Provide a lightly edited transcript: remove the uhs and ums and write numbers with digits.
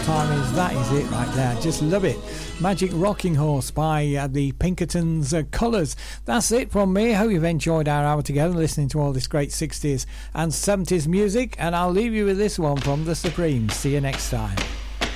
Timers. That is it right there. Just love it. Magic Rocking Horse by the Pinkertons Colours. That's it from me. Hope you've enjoyed our hour together listening to all this great 60s and 70s music, and I'll leave you with this one from the Supremes. See you next time.